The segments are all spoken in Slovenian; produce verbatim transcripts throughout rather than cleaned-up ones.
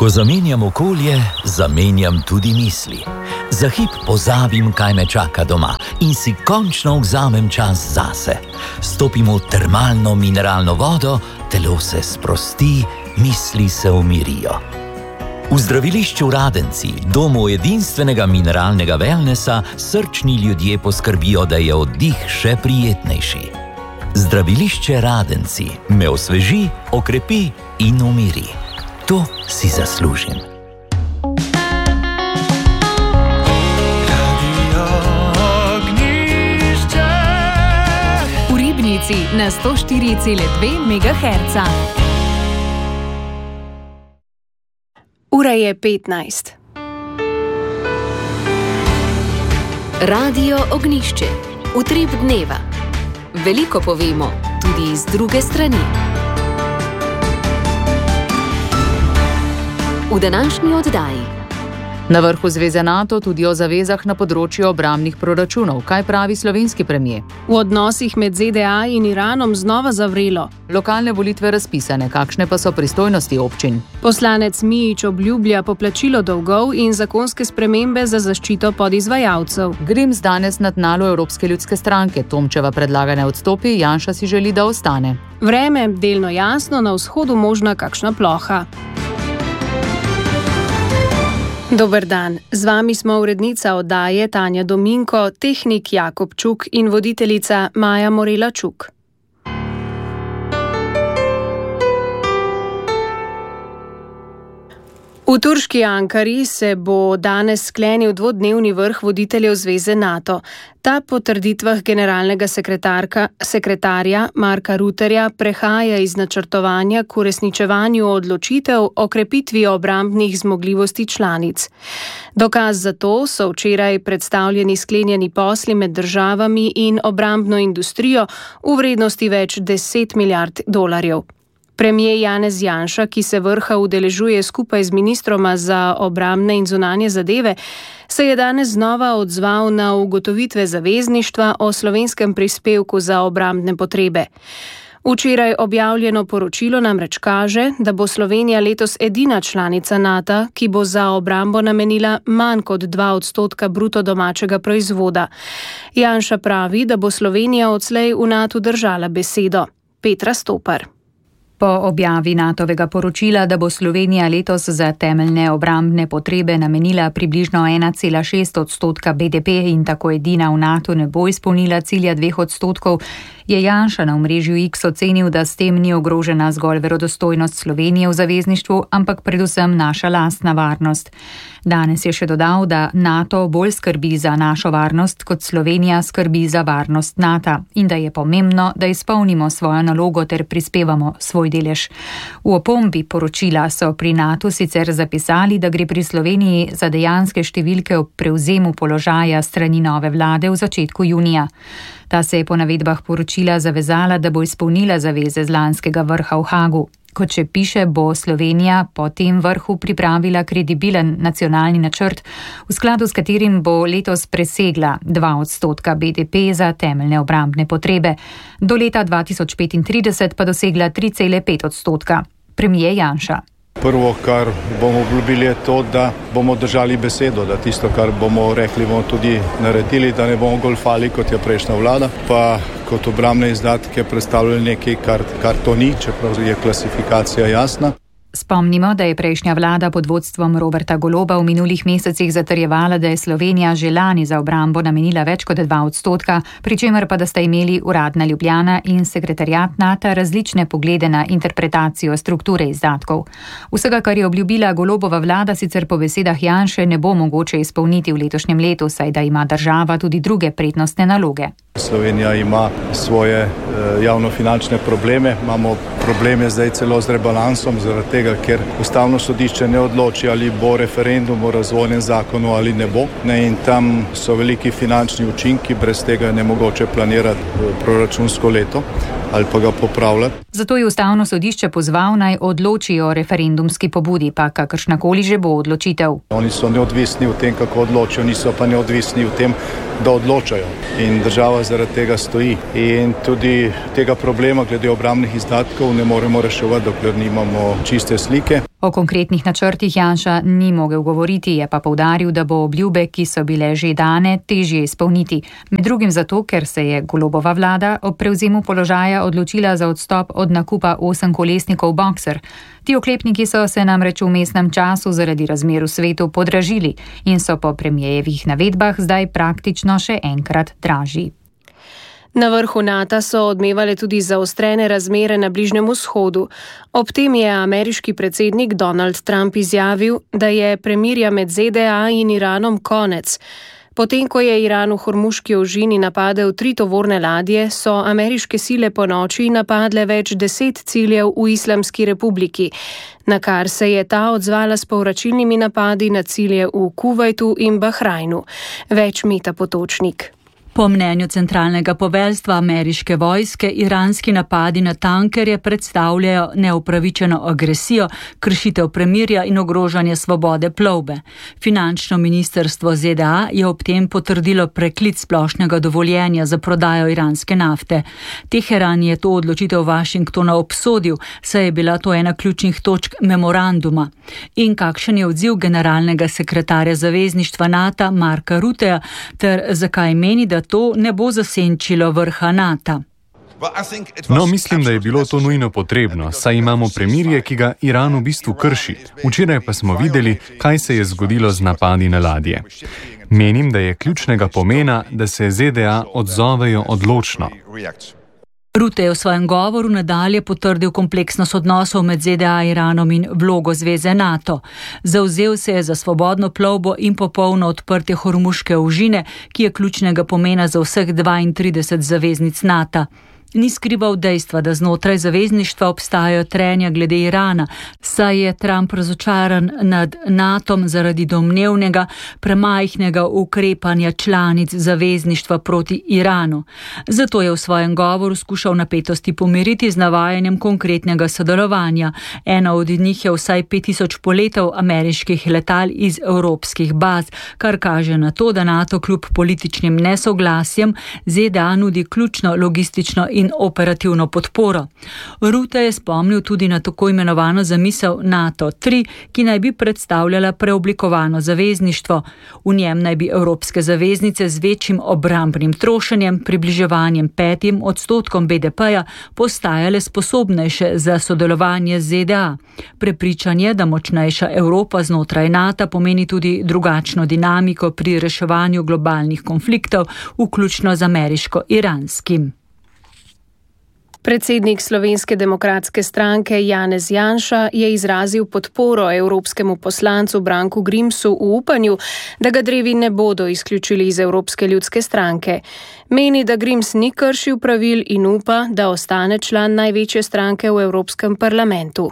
Ko zamenjam okolje, zamenjam tudi misli. Za hip pozabim, kaj me čaka doma in si končno vzamem čas zase. Stopim v termalno mineralno vodo, telo se sprosti, misli se umirijo. V zdravilišču Radenci, domu edinstvenega mineralnega wellnessa, srčni ljudje poskrbijo, da je oddih še prijetnejši. Zdravilišče Radenci me osveži, okrepi in umiri. To si zaslužim. V Ribnici na sto štiri cela dve megaherca. Ura je petnajst. Radio Ognjišče. Utrip dneva. Veliko povemo, tudi iz druge strani. V današnji oddaji. Na vrhu Zveze NATO tudi o zavezah na področju obrambnih proračunov. Kaj pravi slovenski premier? V odnosih med Z D A in Iranom znova zavrelo. Lokalne volitve razpisane, kakšne pa so pristojnosti občin? Poslanec Mijić obljublja poplačilo dolgov in zakonske spremembe za zaščito podizvajalcev. Grims danes na tnalu Evropske ljudske stranke. Tomčeva predlaga ne odstopi, Janša si želi, da ostane. Vreme delno jasno, na vzhodu možna kakšna ploha. Dober dan, z vami smo urednica oddaje Tanja Dominko, tehnik Jakob Čuk in voditeljica Maja Morela Čuk. V turški Ankari se bo danes sklenil dvodnevni vrh voditeljev Zveze NATO. Ta po trditvah generalnega sekretarja Marka Rutterja prehaja iz načrtovanja k uresničevanju odločitev o krepitvi obrambnih zmogljivosti članic. Dokaz za to so včeraj predstavljeni sklenjeni posli med državami in obrambno industrijo v vrednosti več deset milijard dolarjev. Premier Janez Janša, ki se vrha udeležuje skupaj z ministroma za obrambne in zunanje zadeve, se je danes znova odzval na ugotovitve zavezništva o slovenskem prispevku za obrambne potrebe. Včeraj objavljeno poročilo namreč kaže, da bo Slovenija letos edina članica NATO, ki bo za obrambo namenila manj kot dva odstotka bruto domačega proizvoda. Janša pravi, da bo Slovenija odslej v NATO držala besedo. Petra Stopar. Po objavi NATOvega poročila, da bo Slovenija letos za temeljne obrambne potrebe namenila približno ena cela šest odstotka B D P in tako edina v NATO ne bo izpolnila cilja dveh odstotkov, je Janša na omrežju X ocenil, da s tem ni ogrožena zgolj verodostojnost Slovenije v zavezništvu, ampak predvsem naša lastna varnost. Danes je še dodal, da NATO bolj skrbi za našo varnost, kot Slovenija skrbi za varnost NATO in da je pomembno, da izpolnimo svojo nalogo ter prispevamo svoj delež. V opombi poročila so pri NATO sicer zapisali, da gre pri Sloveniji za dejanske številke ob prevzemu položaja strani nove vlade v začetku junija. Ta se je po navedbah poročila zavezala, da bo izpolnila zaveze z lanskega vrha v Hagu. Kot še piše, bo Slovenija po tem vrhu pripravila kredibilen nacionalni načrt, v skladu s katerim bo letos presegla dva odstotka B D P za temeljne obrambne potrebe, do leta dva tisoč petintrideset pa dosegla tri cela pet odstotka. Premier Janša. Prvo, kar bomo obljubili, je to, da bomo držali besedo, da tisto, kar bomo rekli, bomo tudi naredili, da ne bomo golfali, kot je prejšnja vlada, pa kot obrambne izdatke predstavljali nekaj, kar, kar to ni, čeprav je klasifikacija jasna. Spomnimo, da je prejšnja vlada pod vodstvom Roberta Goloba v minulih mesecih zatrjevala, da je Slovenija že lani za obrambo namenila več kot dva odstotka, pri čemer pa da sta imeli uradna Ljubljana in sekretariat NATO različne poglede na interpretacijo strukture izdatkov. Vsega, kar je obljubila Golobova vlada, sicer po besedah Janše ne bo mogoče izpolniti v letošnjem letu, saj da ima država tudi druge prednostne naloge. Slovenija ima svoje javnofinančne probleme, imamo probleme zdaj celo z rebalansom, zaradi tega, ker ustavno sodišče ne odloči, ali bo referendum o razvojnem zakonu ali ne bo. Ne, in tam so veliki finančni učinki, brez tega je nemogoče planirati proračunsko leto. ali pa ga popravljati. Zato je ustavno sodišče pozval naj odloči o referendumski pobudi, pa kakršnakoli že bo odločitev. Oni so neodvisni v tem, kako odločijo, niso pa neodvisni v tem, da odločajo. In država zaradi tega stoji. In tudi tega problema glede obrambnih izdatkov ne moremo reševati, dokler nimamo čiste slike. O konkretnih načrtih Janša ni mogel govoriti, je pa poudaril, da bo obljube, ki so bile že dane, težje izpolniti. Med drugim zato, ker se je Golobova vlada ob prevzemu položaja odločila za odstop od nakupa osemkolesnikov Boxer. Ti oklepniki so se namreč v mestnem času zaradi razmer v svetu podražili in so po premijejevih navedbah zdaj praktično še enkrat dražji. Na vrhu Nata so odmevale tudi zaostrene razmere na Bližnjem vzhodu. Ob tem je ameriški predsednik Donald Trump izjavil, da je premirja med ZDA in Iranom konec. Potem, ko je Iran v Hormuški ožini napadel tri tovorne ladje, so ameriške sile po noči napadle več deset ciljev v Islamski republiki, na kar se je ta odzvala s povračilnimi napadi na cilje v Kuvajtu in Bahrajnu. Več Meta Potočnik. Po mnenju centralnega poveljstva ameriške vojske, iranski napadi na tankerje predstavljajo neupravičeno agresijo, kršitev premirja in ogrožanje svobode plovbe. Finančno ministrstvo ZDA je ob tem potrdilo preklic splošnega dovoljenja za prodajo iranske nafte. Teheran je to odločitev Washingtona obsodil, saj je bila to ena ključnih točk memoranduma. In kakšen je odziv generalnega sekretarja zavezništva NATO Marka Rutteja, ter zakaj meni, da to ne bo zasenčilo vrha NATO. No, mislim, da je bilo to nujno potrebno, saj imamo premirje, ki ga Iran v bistvu krši. Včeraj pa smo videli, kaj se je zgodilo z napadi na ladje. Menim, da je ključnega pomena, da se ZDA odzovejo odločno. Rutte je v svojem govoru nadalje potrdil kompleksnost odnosov med ZDA, Iranom in vlogo zveze NATO. Zavzel se je za svobodno plovbo in popolno odprtje Hormuške ožine, ki je ključnega pomena za vseh dvaintrideset zaveznic NATO. Ni skrival dejstva, da znotraj zavezništva obstajajo trenja glede Irana, saj je Trump razočaran nad NATOm zaradi domnevnega premajhnega ukrepanja članic zavezništva proti Iranu. Zato je v svojem govoru skušal napetosti pomiriti z navajanjem konkretnega sodelovanja. Ena od njih je vsaj pet tisoč poletov ameriških letal iz evropskih baz, kar kaže na to, da NATO kljub političnim nesoglasjem ZDA nudi ključno logistično in in operativno podporo. Rutte je spomnil tudi na tako imenovano zamisel NATO tri, ki naj bi predstavljala preoblikovano zavezništvo. V njem naj bi evropske zaveznice z večjim obrambnim trošenjem, približevanjem petim odstotkom B D P-ja postajale sposobnejše za sodelovanje z ZDA. Prepričanje, da močnejša Evropa znotraj NATO pomeni tudi drugačno dinamiko pri reševanju globalnih konfliktov, vključno z ameriško-iranskim. Predsednik Slovenske demokratske stranke Janez Janša je izrazil podporo evropskemu poslancu Branku Grimsu v upanju, da ga drevi ne bodo izključili iz Evropske ljudske stranke. Meni, da Grims ni kršil pravil in upa, da ostane član največje stranke v Evropskem parlamentu.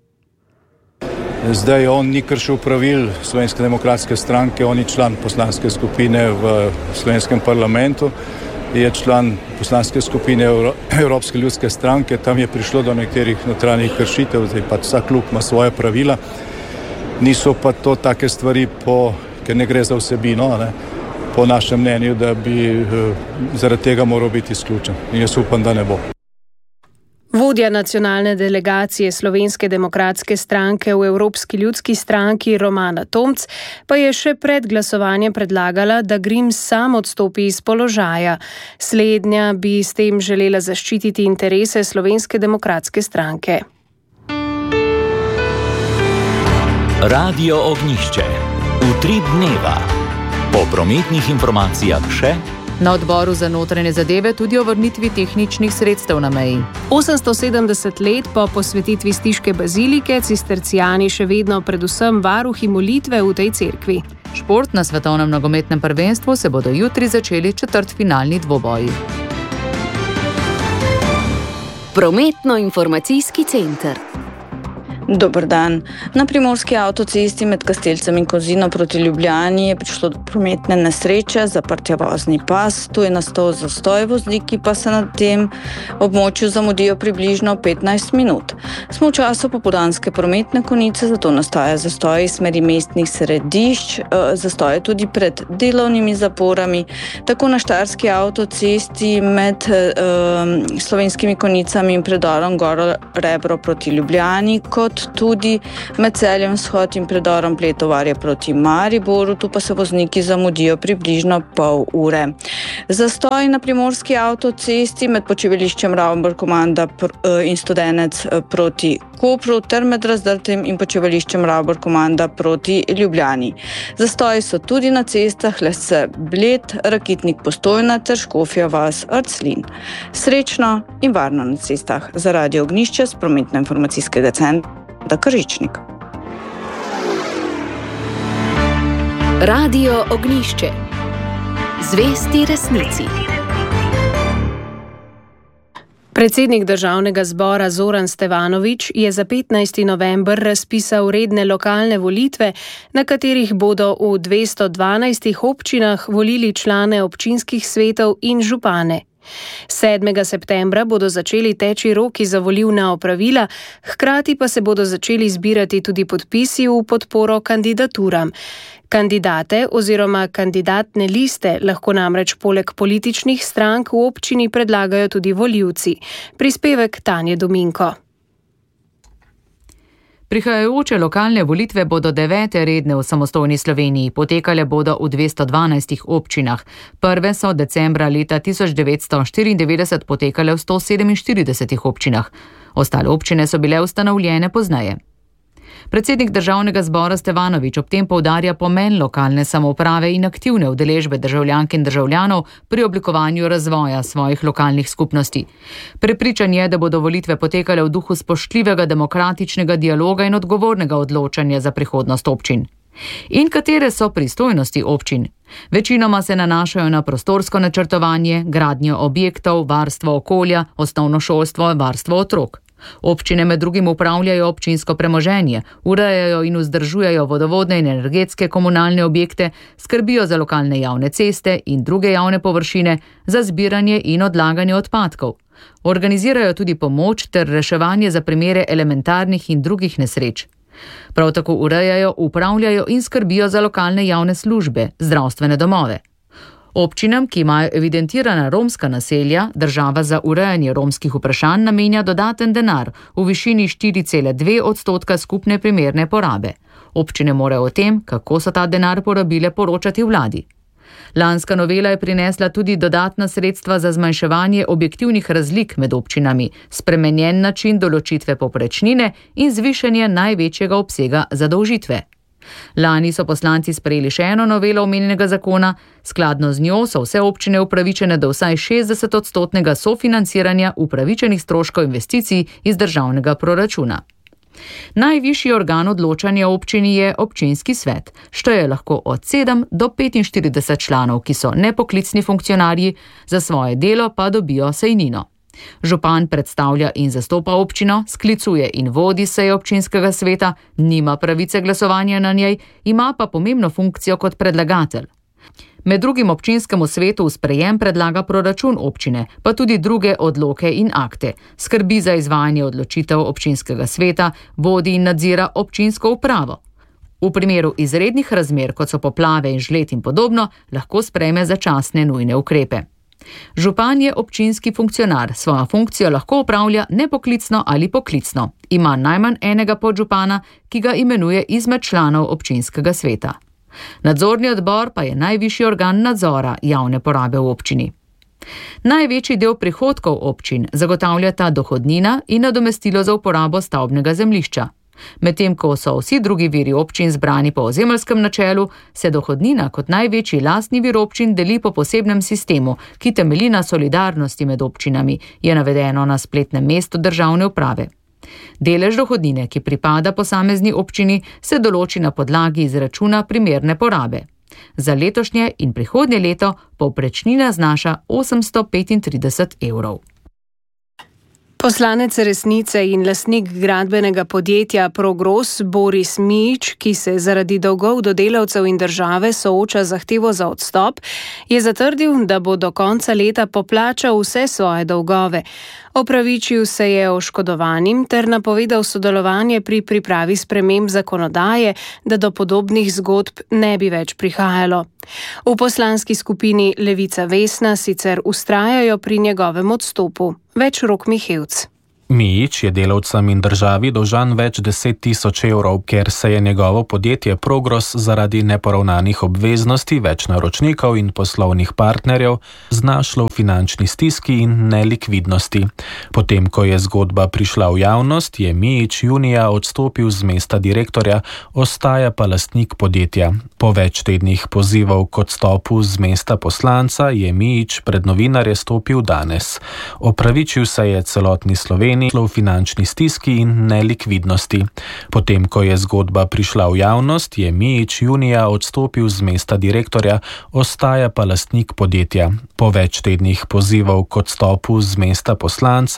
Zdaj on ni kršil pravil Slovenske demokratske stranke, on je član poslanske skupine v Slovenskem parlamentu. Je član poslanske skupine Evropske ljudske stranke, tam je prišlo do nekaterih notranjih kršitev, zdaj pa vsak klub ima svoje pravila. Niso pa to take stvari, po, ker ne gre za vsebino, ne, po našem mnenju, da bi zaradi tega moral biti izključen. In jaz upam, da ne bo. Vodja nacionalne delegacije Slovenske demokratske stranke v Evropski ljudski stranki Romana Tomc pa je še pred glasovanjem predlagala, da Grims sam odstopi iz položaja. Slednja bi s tem želela zaščititi interese Slovenske demokratske stranke. Radio Ognjišče. Utrip dneva. Po prometnih informacijah še na odboru za notranje zadeve tudi o vrnitvi tehničnih sredstev na meji. osemsto sedemdeset let po posvetitvi Stiške bazilike cistercijani še vedno predvsem varuhi molitve v tej cerkvi. Šport na svetovnem nogometnem prvenstvu se bodo jutri začeli četrtfinalni dvoboji. Prometno-informacijski center. Dober dan. Na primorski avtocesti med Kastelcem in Kozino proti Ljubljani je prišlo do prometne nesreče, zaprt je vozni pas, tu je nastal zastoj, vozniki pa se na tem območju zamudijo približno petnajst minut. Smo v času popoldanske prometne konice, zato nastaja zastoj iz smeri mestnih središč, zastoj tudi pred delovnimi zaporami, tako na štajerski avtocesti med um, slovenskimi konicami in predorom Goro Rebro proti Ljubljani, kot tudi med Celjem Vzhod in predorom Pletovarje proti Mariboru, tu pa se vozniki zamudijo približno pol ure. Zastoj na primorski avtocesti med počivališčem Ravnberg-Komanda in Studenec proti Kopru ter med Razdrtem in počivališčem Ravnberg-Komanda proti Ljubljani. Zastoji so tudi na cestah Lesce Bled, Rakitnik Postojna ter Škofja vas Arclin. Srečno in varno na cestah. Za Radio Ognjišče s prometno-informacijskega centra Kržičnik. Radio Ognjišče. Zvesti resnici. Predsednik državnega zbora Zoran Stevanović je za petnajsti november razpisal redne lokalne volitve, na katerih bodo v dvesto dvanajstih občinah volili člane občinskih svetov in župane. sedmega septembra bodo začeli teči roki za volilna opravila, hkrati pa se bodo začeli zbirati tudi podpisi v podporo kandidaturam. Kandidate oziroma kandidatne liste lahko namreč poleg političnih strank v občini predlagajo tudi volivci. Prispevek Tanje Dominko. Prihajajoče lokalne volitve bodo devete redne v samostojni Sloveniji, potekale bodo v dvesto dvanajstih občinah. Prve so decembra leta tisoč devetsto štiriindevetdeset potekale v sto sedeminštiridesetih občinah. Ostale občine so bile ustanovljene pozneje. Predsednik državnega zbora Stevanović ob tem poudarja pomen lokalne samouprave in aktivne udeležbe državljank in državljanov pri oblikovanju razvoja svojih lokalnih skupnosti. Prepričan je, da bodo volitve potekale v duhu spoštljivega demokratičnega dialoga in odgovornega odločanja za prihodnost občin. In katere so pristojnosti občin? Večinoma se nanašajo na prostorsko načrtovanje, gradnjo objektov, varstvo okolja, osnovno šolstvo, varstvo otrok. Občine med drugim upravljajo občinsko premoženje, urejajo in vzdržujejo vodovodne in energetske komunalne objekte, skrbijo za lokalne javne ceste in druge javne površine, za zbiranje in odlaganje odpadkov. Organizirajo tudi pomoč ter reševanje za primere elementarnih in drugih nesreč. Prav tako urejajo, upravljajo in skrbijo za lokalne javne službe, zdravstvene domove. Občinam, ki imajo evidentirana romska naselja, država za urejanje romskih vprašanj namenja dodaten denar v višini štiri cela dve odstotka skupne primerne porabe. Občine morajo o tem, kako so ta denar porabile, poročati vladi. Lanska novela je prinesla tudi dodatna sredstva za zmanjševanje objektivnih razlik med občinami, spremenjen način določitve povprečnine in zvišanje največjega obsega zadolžitve. Lani so poslanci sprejeli še eno novelo omenjenega zakona, skladno z njo so vse občine upravičene do vsaj šestdeset odstotnega sofinanciranja upravičenih stroškov investicij iz državnega proračuna. Najvišji organ odločanja občini je občinski svet, šteje lahko od sedem do petinštirideset članov, ki so nepoklicni funkcionarji, za svoje delo pa dobijo sejnino. Župan predstavlja in zastopa občino, sklicuje in vodi seje občinskega sveta, nima pravice glasovanja na njej, ima pa pomembno funkcijo kot predlagatelj. Med drugim občinskemu svetu v sprejem predlaga proračun občine, pa tudi druge odloke in akte, skrbi za izvajanje odločitev občinskega sveta, vodi in nadzira občinsko upravo. V primeru izrednih razmer, kot so poplave in žled in podobno, lahko sprejme začasne nujne ukrepe. Župan je občinski funkcionar, svojo funkcijo lahko opravlja nepoklicno ali poklicno. Ima najmanj enega podžupana, ki ga imenuje izmed članov občinskega sveta. Nadzorni odbor pa je najvišji organ nadzora javne porabe v občini. Največji del prihodkov občin zagotavljata dohodnina in nadomestilo za uporabo stavbnega zemljišča. Medtem ko so vsi drugi viri občin zbrani po ozemeljskem načelu, se dohodnina kot največji lastni vir občin deli po posebnem sistemu, ki temelji na solidarnosti med občinami, je navedeno na spletnem mestu državne uprave. Delež dohodnine, ki pripada posamezni občini, se določi na podlagi izračuna primerne porabe. Za letošnje in prihodnje leto povprečnina znaša osemsto petintrideset evrov. Poslanec Resnice in lastnik gradbenega podjetja Progros Boris Mijić, ki se zaradi dolgov do delavcev in države sooča z zahtevo za odstop, je zatrdil, da bo do konca leta poplačal vse svoje dolgove. Opravičil se je oškodovanim ter napovedal sodelovanje pri pripravi sprememb zakonodaje, da do podobnih zgodb ne bi več prihajalo. V poslanski skupini Levica Vesna sicer vztrajajo pri njegovem odstopu. Več Rok Mihevc. Mijić je delavcem in državi dolžan več deset tisoč evrov, ker se je njegovo podjetje Progros zaradi neporavnanih obveznosti več naročnikov in poslovnih partnerjev znašlo v finančni stiski in nelikvidnosti. Potem, ko je zgodba prišla v javnost, je Mijić junija odstopil z mesta direktorja, ostaja pa lastnik podjetja. Po več tednih pozivov k odstopu z mesta poslanca je Mijić pred novinarje stopil danes. Opravičil se je celotni Sloveniji v finančni stiski in nelikvidnosti. Potem, ko je zgodba prišla v javnost, je Mijić junija odstopil z mesta direktorja, ostaja pa lastnik podjetja. Po več tednih pozivov k odstopu z mesta poslanca